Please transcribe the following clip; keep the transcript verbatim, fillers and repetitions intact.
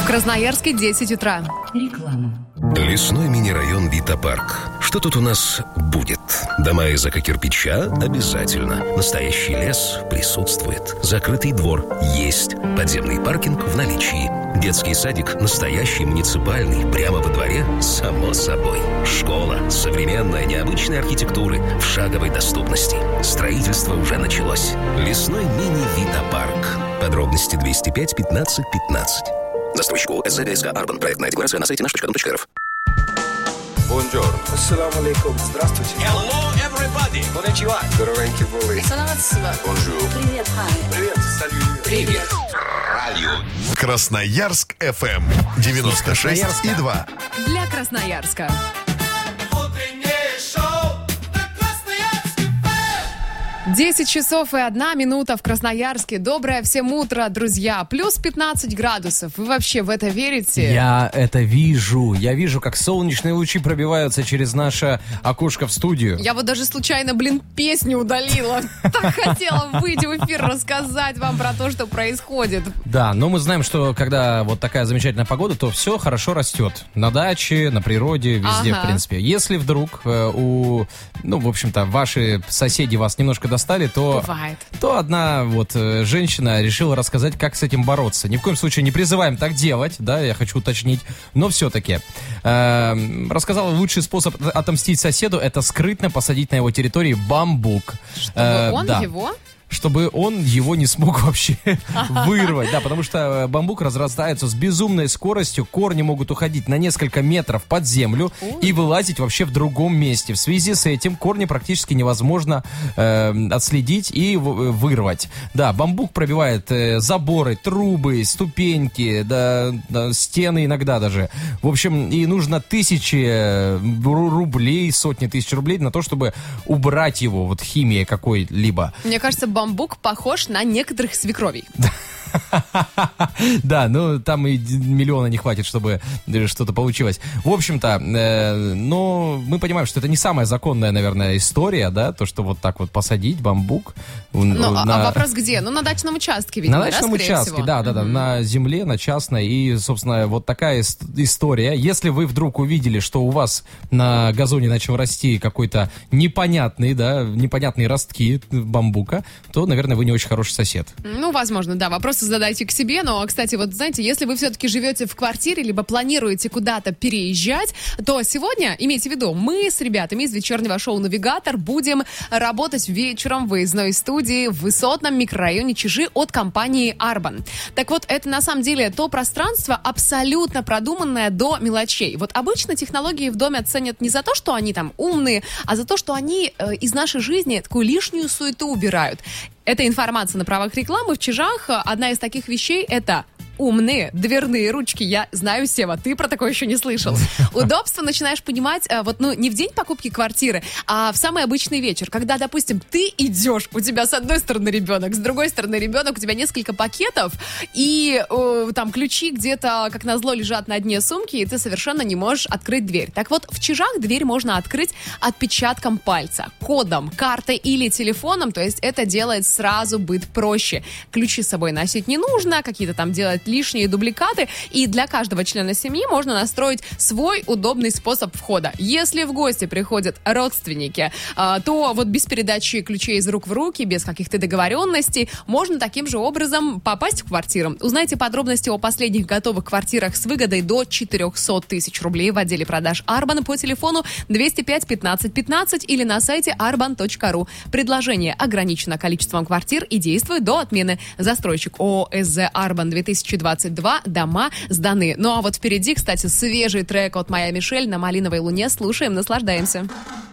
Красноярске десять утра. Реклама. Лесной мини-район Вита-парк. Что тут у нас будет? Дома из эко-кирпича? Обязательно. Настоящий лес присутствует. Закрытый двор есть. Подземный паркинг в наличии. Детский садик настоящий, муниципальный, прямо во дворе, само собой. Школа современной, необычной архитектуры в шаговой доступности. Строительство уже началось. Лесной мини-Вита-парк. Подробности двести пять пятнадцать пятнадцать. Застройщик ООО СЗ Арбан. Проектная декларация на сайте наш точка ком точка эр эф. Бонжур. Ассаламу алейкум. Здравствуйте. Hello, everybody. Коничева. Здоровенький булы. Бонжур. Привет, хай. Привет, салют. Привет. Радио. Красноярск эф эм девяносто шесть и два. Для Красноярска. десять часов и одна минута в Красноярске. Доброе всем утро, друзья. Плюс пятнадцать градусов. Вы вообще в это верите? Я это вижу. Я вижу, как солнечные лучи пробиваются через наше окошко в студию. Я вот даже случайно, блин, песню удалила. Так хотела выйти в эфир, рассказать вам про то, что происходит. Да, но мы знаем, что когда вот такая замечательная погода, то все хорошо растет. На даче, на природе, везде, Ага. в принципе. Если вдруг э, у, ну, в общем-то, ваши соседи вас немножко достали, то, Бывает. то одна вот э, женщина решила рассказать, как с этим бороться. Ни в коем случае не призываем так делать, да, я хочу уточнить, но все-таки э, рассказала, лучший способ отомстить соседу — это скрытно посадить на его территории бамбук. Чтобы Э, он да. его... Чтобы он его не смог вообще вырвать. Да, потому что бамбук разрастается с безумной скоростью, корни могут уходить на несколько метров под землю и вылазить вообще в другом месте. В связи с этим корни практически невозможно э, отследить и в- вырвать. Да, бамбук пробивает э, заборы, трубы, ступеньки, да, да, стены иногда даже. В общем, и нужно тысячи э, ру- рублей, сотни тысяч рублей на то, чтобы убрать его, вот химией какой-либо. Мне кажется, бамбук похож на некоторых свекровей. Да, ну там и д- миллиона не хватит, чтобы э, что-то получилось. В общем-то, э, но мы понимаем, что это не самая законная, наверное, история, да, то, что вот так вот посадить бамбук. в- Ну, а- на- а вопрос где? Ну, на дачном участке, видимо, На да, дачном скорее участке, всего? да, да, да, на земле, на частной. И, собственно, вот такая ис- история. Если вы вдруг увидели, что у вас на газоне начал расти какой-то непонятный, да, непонятные ростки бамбука, то, наверное, вы не очень хороший сосед. Ну, возможно, да. Вопросы задайте к себе. Но, кстати, вот знаете, если вы все-таки живете в квартире, либо планируете куда-то переезжать, то сегодня, имейте в виду, мы с ребятами из вечернего шоу «Навигатор» будем работать вечером в выездной студии в высотном микрорайоне Чижи от компании «Арбан». Так вот, это на самом деле то пространство, абсолютно продуманное до мелочей. Вот обычно технологии в доме оценят не за то, что они там умные, а за то, что они э, из нашей жизни такую лишнюю суету убирают. Это информация на правах рекламы. В Чижах одна из таких вещей — это умные дверные ручки. Я знаю, Сева, ты про такое еще не слышал. Удобство начинаешь понимать, э, вот, ну, не в день покупки квартиры, а в самый обычный вечер, когда, допустим, ты идешь, у тебя с одной стороны ребенок, с другой стороны ребенок, у тебя несколько пакетов, и э, там ключи где-то, как назло, лежат на дне сумки, и ты совершенно не можешь открыть дверь. Так вот, в Чижах дверь можно открыть отпечатком пальца, кодом, картой или телефоном, то есть это делает сразу быт проще. Ключи с собой носить не нужно, какие-то там делать лишние дубликаты, и для каждого члена семьи можно настроить свой удобный способ входа. Если в гости приходят родственники, а, то вот без передачи ключей из рук в руки, без каких-то договоренностей, можно таким же образом попасть в квартиру. Узнайте подробности о последних готовых квартирах с выгодой до четыреста тысяч рублей в отделе продаж «Арбан» по телефону двести пять пятнадцать пятнадцать или на сайте арбан точка ру. Предложение ограничено количеством квартир и действует до отмены. Застройщик ООО СЗ «Арбан» две тысячи двадцать два. Дома сданы. Ну а вот впереди, кстати, свежий трек от Моя Мишель на «Малиновой луне». Слушаем, наслаждаемся.